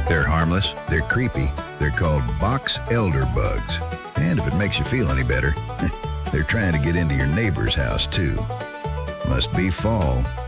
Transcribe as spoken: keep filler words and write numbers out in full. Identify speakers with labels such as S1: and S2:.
S1: They're harmless, they're creepy, they're called box elder bugs. And if it makes you feel any better, they're trying to get into your neighbor's house too. Must be fall.